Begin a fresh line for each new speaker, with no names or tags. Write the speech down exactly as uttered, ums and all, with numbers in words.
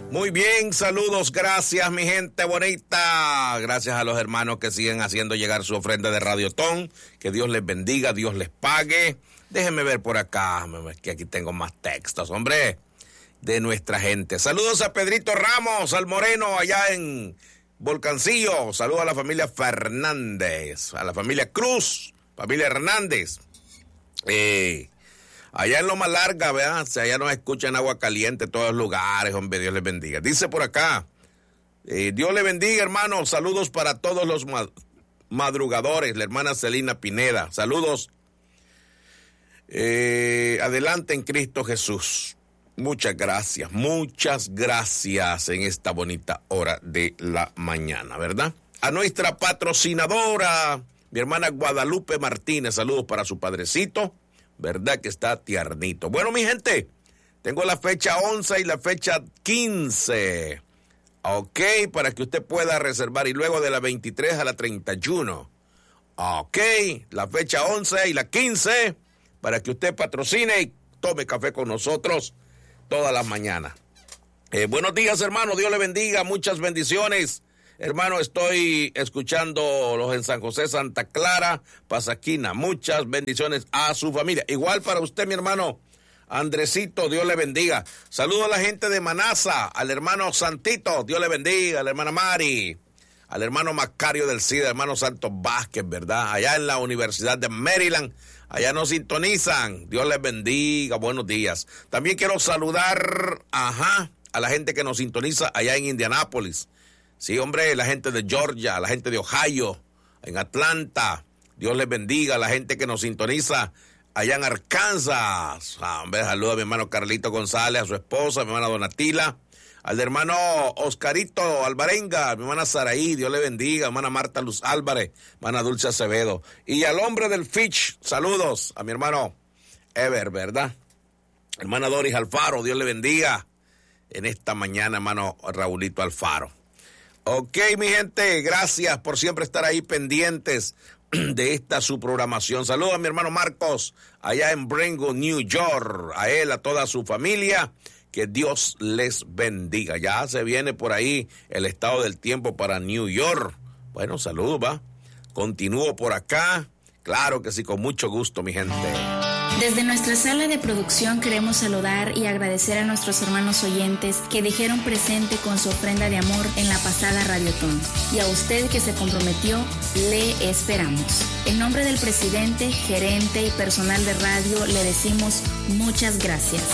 Muy bien, saludos, gracias mi gente bonita, gracias a los hermanos que siguen haciendo llegar su ofrenda de Radiotón, que Dios les bendiga, Dios les pague. Déjenme ver por acá, que aquí tengo más textos, hombre, de nuestra gente. Saludos a Pedrito Ramos, al Moreno, allá en Volcancillo. Saludos a la familia Fernández, a la familia Cruz, familia Hernández. Eh... Allá en Loma Larga, ¿verdad? O sea, allá nos escuchan Agua Caliente en todos los lugares, hombre, Dios les bendiga. Dice por acá, eh, Dios le bendiga, hermano, saludos para todos los ma- madrugadores, la hermana Celina Pineda, saludos. Eh, adelante en Cristo Jesús. Muchas gracias, muchas gracias en esta bonita hora de la mañana, ¿verdad? A nuestra patrocinadora, mi hermana Guadalupe Martínez, saludos para su padrecito. ¿Verdad que está tiernito? Bueno, mi gente, tengo la fecha once y la fecha quince. Ok, para que usted pueda reservar. Y luego de la veintitrés a la treinta y uno. Ok, la fecha once y la quince, para que usted patrocine y tome café con nosotros todas las mañanas. Eh, buenos días, hermano. Dios le bendiga. Muchas bendiciones. Hermano, estoy escuchando los en San José, Santa Clara, Pasaquina. Muchas bendiciones a su familia. Igual para usted, mi hermano Andresito, Dios le bendiga. Saludo a la gente de Manasa, al hermano Santito, Dios le bendiga, a la hermana Mari, al hermano Macario del C I D A, hermano Santos Vázquez, ¿verdad? Allá en la Universidad de Maryland, allá nos sintonizan. Dios les bendiga, buenos días. También quiero saludar, ajá, a la gente que nos sintoniza allá en Indianápolis. Sí, hombre, la gente de Georgia, la gente de Ohio, en Atlanta. Dios les bendiga a la gente que nos sintoniza allá en Arkansas. Ah, hombre, saludo a mi hermano Carlito González, a su esposa, a mi hermana Donatila, al hermano Oscarito Alvarenga, a mi hermana Saraí, Dios le bendiga, a mi hermana Marta Luz Álvarez, hermana Dulce Acevedo. Y al hombre del Fitch, saludos a mi hermano Ever, ¿verdad? Hermana Doris Alfaro, Dios le bendiga en esta mañana, hermano Raulito Alfaro. Ok, mi gente, gracias por siempre estar ahí pendientes de esta su programación. Saludos a mi hermano Marcos, allá en Brentwood, New York, a él, a toda su familia, que Dios les bendiga. Ya se viene por ahí el estado del tiempo para New York. Bueno, saludos, va. Continúo por acá, claro que sí, con mucho gusto, mi gente.
Desde nuestra sala de producción queremos saludar y agradecer a nuestros hermanos oyentes que dijeron presente con su ofrenda de amor en la pasada Radiotón. Y a usted que se comprometió, le esperamos. En nombre del presidente, gerente y personal de radio le decimos muchas gracias.